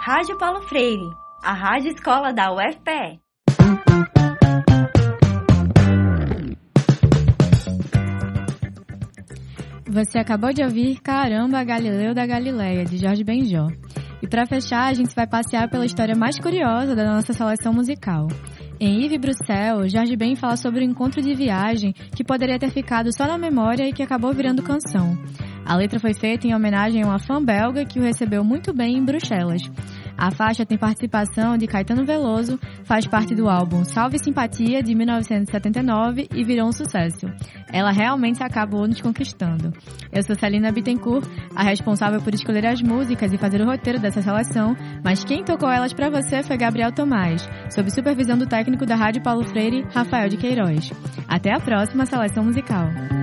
Rádio Paulo Freire, a rádio escola da UFPE. Você acabou de ouvir Caramba, Galileu da Galileia, de Jorge Benjor. E para fechar, a gente vai passear pela história mais curiosa da nossa seleção musical. Em Yves Bruxelles, Jorge Ben fala sobre um encontro de viagem que poderia ter ficado só na memória e que acabou virando canção. A letra foi feita em homenagem a uma fã belga que o recebeu muito bem em Bruxelas. A faixa tem participação de Caetano Veloso, faz parte do álbum Salve Simpatia, de 1979, e virou um sucesso. Ela realmente acabou nos conquistando. Eu sou Celina Bittencourt, a responsável por escolher as músicas e fazer o roteiro dessa seleção, mas quem tocou elas pra você foi Gabriel Tomás, sob supervisão do técnico da Rádio Paulo Freire, Rafael de Queiroz. Até a próxima seleção musical.